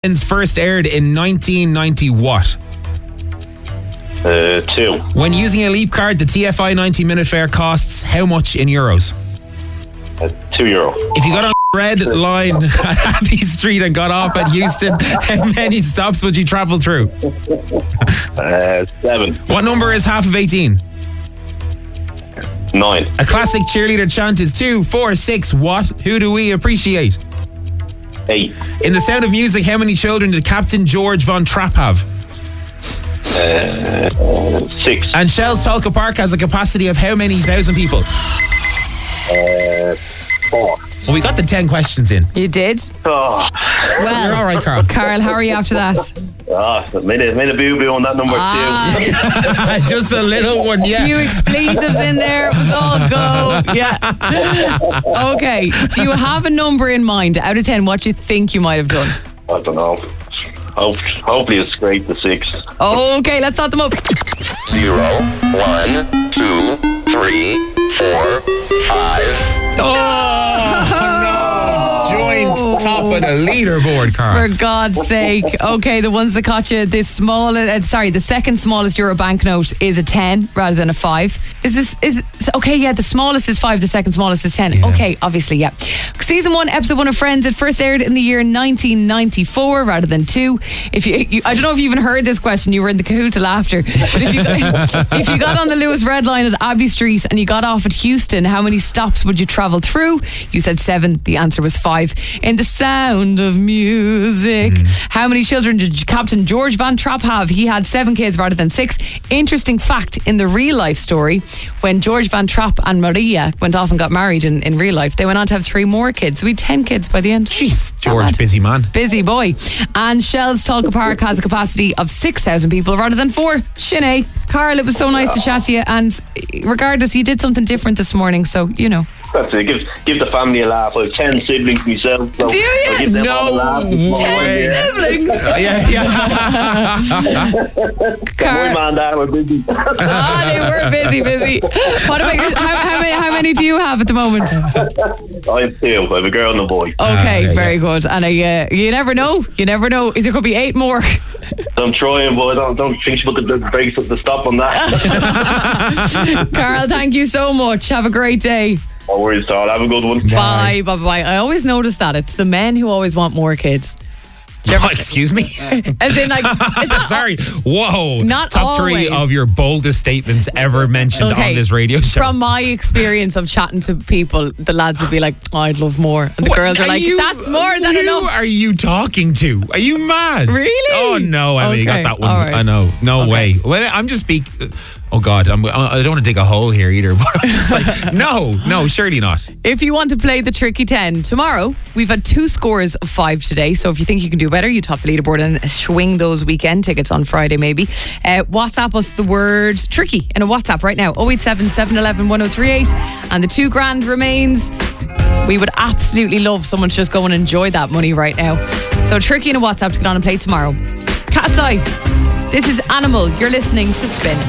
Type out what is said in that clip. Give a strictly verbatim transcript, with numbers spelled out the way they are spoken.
First aired in nineteen ninety what? Uh, two. When using a Leap card, the T F I ninety minute fare costs how much in euros? Uh, two euro. If you got on a red line at Abbey Street and got off at Houston, how many stops would you travel through? Uh, seven. What number is half of eighteen? Nine. A classic cheerleader chant is two, four, six, what? Who do we appreciate? Eight. In The Sound of Music, how many children did Captain George Von Trapp have? Uh, six. And Shell's Talca Park has a capacity of how many thousand people? Uh, four. Well, we got the ten questions in. You did? Oh, Well, You're all right, Carl. Carl, how are you after that? ah, made a, made a boo-boo on that number Ah. two. Just a little one, A yeah. few expletives in there. It was all go. Yeah. Okay. Do you have a number in mind? Out of ten, what do you think you might have done? I don't know. Hope, hopefully it's great to six. Okay, let's tot them up. Zero, one, two, three, four, five. Oh, no. Joint top of the leaderboard, Carl. For God's sake. Okay, the ones that caught you, this small, uh, sorry, the second smallest euro banknote is a ten rather than a five. Is this, is, okay, yeah, the smallest is five, the second smallest is ten. Yeah. Okay, obviously, yeah. Season one, episode one of Friends, it first aired in the year nineteen ninety-four rather than two. If you, you I don't know if you even heard this question, you were in the cahoots of laughter. But if you, got, if you got on the Lewis Red Line at Abbey Street and you got off at Houston, how many stops would you travel through? You said seven, the answer was five. In The Sound of Music, mm. how many children did Captain George Van Trapp have? He had seven kids rather than six. Interesting fact, in the real life story, when George Van Trapp and Maria went off and got married in, in real life, they went on to have three more kids. So we had ten kids by the end. Jeez, George, busy man. Busy boy. And Shell's Talca Park has a capacity of six thousand people rather than four. Sinead. Carl, it was so nice to chat to you, and regardless, you did something different this morning, so you know. That's it. Give, give the family a laugh. I have ten siblings myself. So Do you? I'll give them all a No laugh this morning. way. Ten siblings. Uh, yeah, yeah. My Carl. man, dad were busy. Oh, they were busy, busy. What about your, how, how, many, how many do you have at the moment? I have two. I have a girl and a boy. Okay, Ah, yeah, very yeah. good. And I, uh, you never know. You never know. There could be eight more. I'm trying, but I don't, don't think she put the, the brakes up the stop on that. Carl, thank you so much. Have a great day. No worries, Carl. Have a good one. Bye, bye, bye. I always notice that. It's the men who always want more kids. Oh, excuse me? As in, like, it's not Sorry. Whoa. Not Top three always. of your boldest statements ever mentioned Okay. on this radio show. From my experience of chatting to people, the lads would be like, oh, I'd love more. And the What girls are are like, you- that's more than Who enough. are you talking to? Are you mad? Really? Oh, no, Emma, you Okay, got that one. all right. I know. No Okay. way. Well, I'm just speak. Oh, God. I'm, I don't want to dig a hole here either, but I'm just like, no, no, surely not. If you want to play the Tricky ten tomorrow, we've had two scores of five today. So if you think you can do better, you top the leaderboard and swing those weekend tickets on Friday, maybe. Uh, WhatsApp us the word tricky in a WhatsApp right now. oh eight seven, seven one one, one oh three eight. And the two grand remains. We would absolutely love someone to just go and enjoy that money right now. So tricky in a WhatsApp to get on and play tomorrow. Cat's Eye. This is Animal. You're listening to Spin.